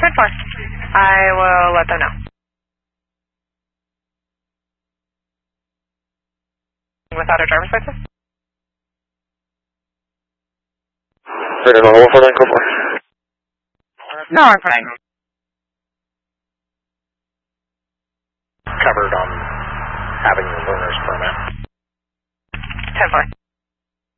10-4. I will let them know. Without a driver's license? Radar normal 49, go for. No, I'm fine. Covered on having the learner's permit. 10-4.